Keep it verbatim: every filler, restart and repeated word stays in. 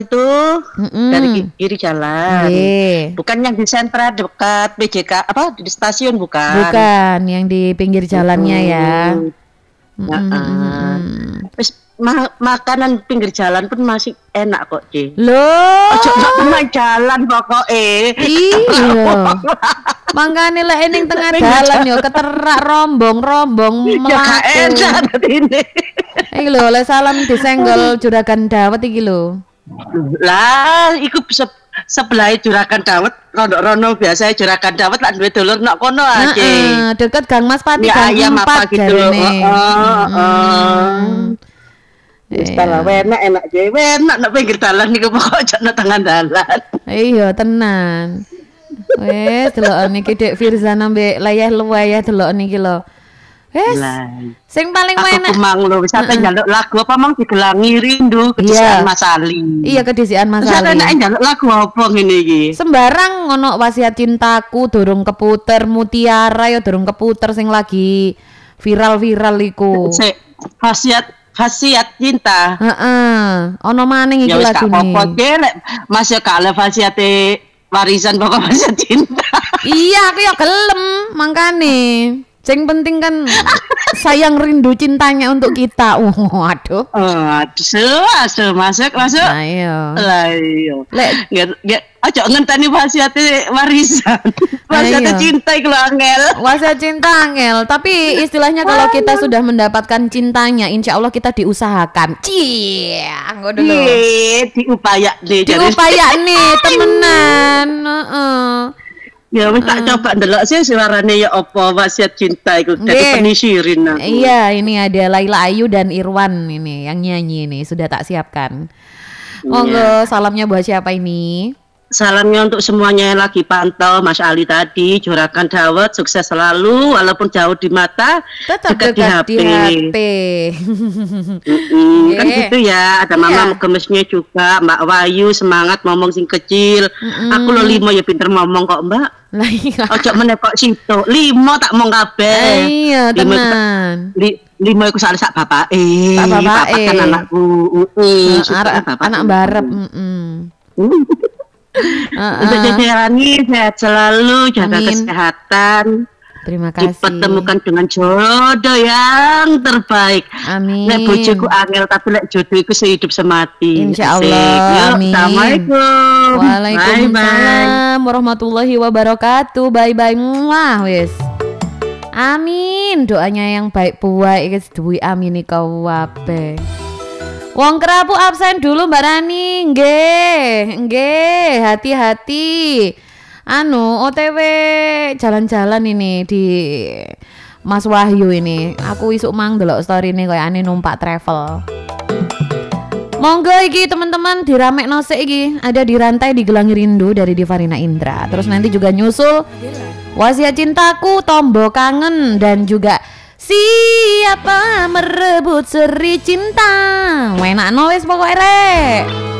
itu Mm-mm. dari ki- kiri jalan. Iya. Bukan yang di sentra dekat P J K apa di stasiun bukan. Bukan yang di pinggir jalannya ya. Hmm. Nah, Mm-mm, ah. mm-mm. Terus ma- makanan pinggir jalan pun masih enak kok, Ci. Loh, Ojo nak main jalan pokoknya. iya. Mangkane lek ning tengah dalan yo keterak rombong-rombong Ya gak enak melaku. tadi ini. Iki lho, lek salam disenggol juragan dawet iki lho. Lah, iku se- sebelah juragan dawet, rono-rono biasa juragan dawet lah duwe dulur nak kono aja. Heeh, deket Gang Mas Pati Ya Gang ayam apa empat gitu. jarene. Heeh, heeh. Wis Iya. tala enak enak je, enak nak pinggir dalan niku pokok aja nak tengah dalan. Iya, tenan. Wes delok niki Dek Firza ambek layah luwayah delok niki lho. Wes, Lah, sing paling aku enak. kemang lho, wis ate njaluk lagu apa mang digelangi rindu kedisian Iya. Mas Ali. Iya, kedisian Mas Wis ate Ali. nek njaluk lagu apa ngene iki? Sembarang ngono wasiat cintaku durung keputer, mutiara ya durung keputer sing lagi viral-viral iku. Sik, khasiat khasiat cinta. Heeh, ono maning Ya iki wis gak lagune. apa-apa ge lek Mas ya gak le khasiate warisan pokok khasiat cinta. Iya, aku ya gelem mangkane. Sing penting kan sayang rindu cintanya untuk kita. Waduh. Oh, aduh, aduh, masuk, masuk. Nah, iya. Lah iya. Lek Nggak, nggak, aja ngenteni wasiate warisan. Wasiate iya. cinta iku lho angel. wasiat cinta angel, tapi istilahnya kalau kita sudah mendapatkan cintanya, insya Allah kita diusahakan. Cie, anggo dulu. Iya, diupaya nih. Diupaya nih, temenan. Heeh. Ya wis tak coba ndelok sih suarane ya apa wasiat cinta iku Nggih. dadi penisirin aku. Iya, ini ada Laila Ayu dan Irwan ini yang nyanyi ini sudah tak siapkan. Monggo, salamnya buat siapa ini? Salamnya untuk semuanya yang lagi pantau Mas Ali tadi, Juragan Dawet, sukses selalu walaupun jauh di mata, Tetap dekat dekat di di H P. hati. Mm-mm, kan Nggih. gitu ya, ada Iya. Mama Gemesnya juga, Mbak Wayu semangat ngomong sing kecil. Mm-mm. Aku lo limo ya pinter ngomong kok Mbak. Lah iya. Ojo meneh kok situ, limo tak mau kabeh. Iya, Limo iku tak- tenan. Li, limo iku soalnya sak bapak eh, Sak bapake. bapak kan anakku, heeh, Nah, anak, anak barep. heeh. Untuk Heeh. Jajarani sehat selalu, jaga Amin. kesehatan, Terima kasih. dipertemukan dengan jodoh yang terbaik. Amin. Nek bojoku angel tapi lek jodoh iku sehidup semati. Insya Asik. Allah, Yuk, amin. Assalamualaikum. Bye-bye. Waalaikumsalam warahmatullahi wabarakatuh. Bye bye. Muah, wis. Amin. Doanya yang baik buat iki duwi amin kau wabe. Wong kerapu absen dulu Mbak Rani. Nggih, nggih, hati-hati. Anu O T W jalan-jalan ini di Mas Wahyu ini. Aku isuk mang delok story ini kayak ane numpak travel. Monggo iki teman-teman diramekno sik iki, ada di rantai digelangi rindu dari Divarina Indra. Terus nanti juga nyusul Wasiat Cintaku, Tombo Kangen, dan juga Siapa Merebut Seri Cinta. Wenakno wis pokoke rek.